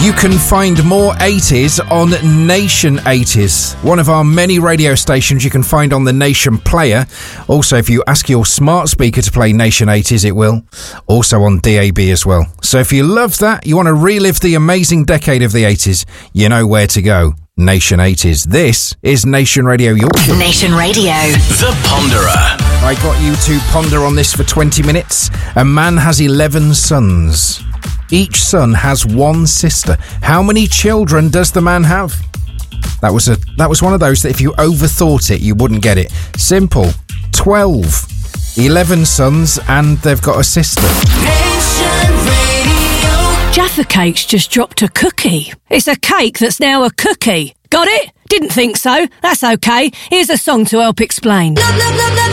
You can find more 80s on Nation 80s, one of our many radio stations you can find on the Nation player. Also, if you ask your smart speaker to play Nation 80s, it will. Also on DAB as well. So if you love that, you want to relive the amazing decade of the 80s, you know where to go. Nation 80s. This is Nation Radio Yorkshire. Nation Radio. The Ponderer. I got you to ponder on this for 20 minutes. A man has 11 sons. Each son has one sister. How many children does the man have? That was one of those that if you overthought it, you wouldn't get it. Simple. 12. 11 sons and they've got a sister. Jaffa Cakes just dropped a cookie. It's a cake that's now a cookie. Got it? Didn't think so. That's okay. Here's a song to help explain.